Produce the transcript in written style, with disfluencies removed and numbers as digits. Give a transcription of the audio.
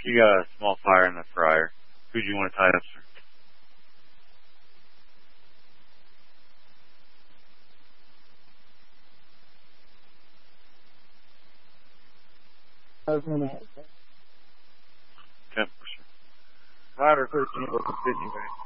you got a small fire in the fryer. Who do you want to tie up, sir? I was gonna 10%. 5 or 13 was the anyway.